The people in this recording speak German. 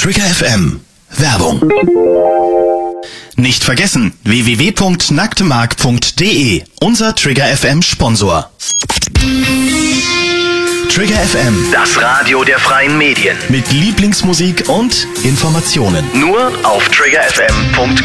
Trigger FM. Werbung. Nicht vergessen, www.nacktemark.de, unser Trigger FM Sponsor. Trigger FM, Das Radio der freien Medien. mit Lieblingsmusik und Informationen. Nur auf triggerfm.com.